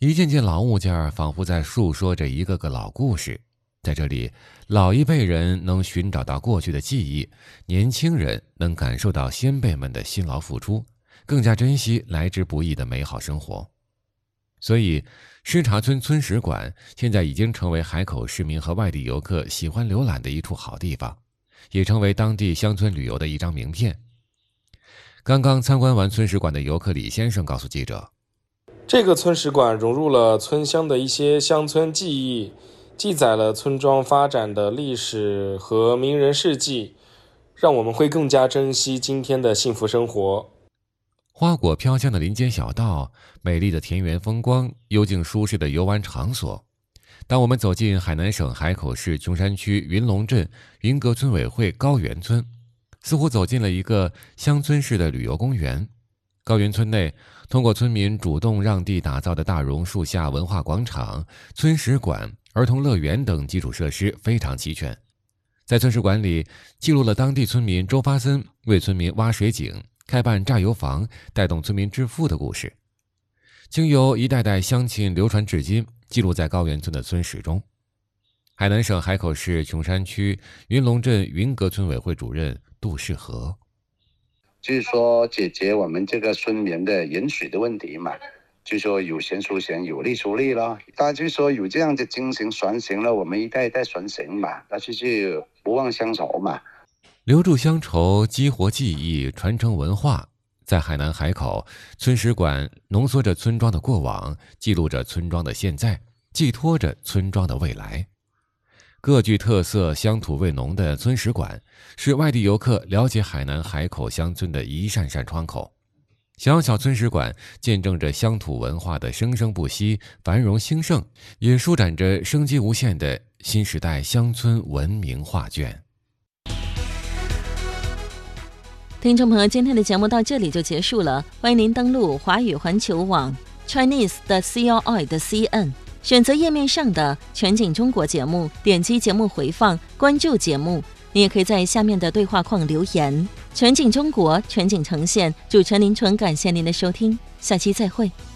一件件老物件仿佛在述说着一个个老故事。在这里，老一辈人能寻找到过去的记忆，年轻人能感受到先辈们的辛劳付出，更加珍惜来之不易的美好生活。所以，施茶村村史馆现在已经成为海口市民和外地游客喜欢浏览的一处好地方，也成为当地乡村旅游的一张名片。刚刚参观完村史馆的游客李先生告诉记者， 这个村史馆融入了村乡的一些乡村记忆，记载了村庄发展的历史和名人事迹，让我们会更加珍惜今天的幸福生活。 花果飘香的林间小道，美丽的田园风光，幽静舒适的游玩场所。当我们走进海南省海口市琼山区云龙镇云阁村委会高原村，似乎走进了一个乡村式的旅游公园。高原村内，通过村民主动让地打造的大榕树下文化广场、村史馆、儿童乐园等基础设施非常齐全。在村史馆里，记录了当地村民周发森为村民挖水井、开办榨油坊，带动村民致富的故事，经由一代代乡亲流传至今，记录在高原村的村史中。海南省海口市琼山区云龙镇云阁村委会主任杜世和， 就是说解决我们这个村民的饮水的问题嘛，就说有钱出钱，有力出力了。大家就说有这样的精神传承了，我们一代一代传承嘛，那就是不忘乡愁嘛。 留住乡愁，激活记忆，传承文化。在海南海口，村史馆浓缩着村庄的过往，记录着村庄的现在，寄托着村庄的未来。各具特色、乡土味浓的村史馆，是外地游客了解海南海口乡村的一扇扇窗口。小小村史馆见证着乡土文化的生生不息、繁荣兴盛，也舒展着生机无限的新时代乡村文明画卷。 听众朋友，今天的节目到这里就结束了，欢迎您登录华语环球网 Chinese.CRI.CN， 选择页面上的全景中国节目，点击节目回放，关注节目。你也可以在下面的对话框留言。全景中国，全景呈现，主持人林纯，感谢您的收听，下期再会。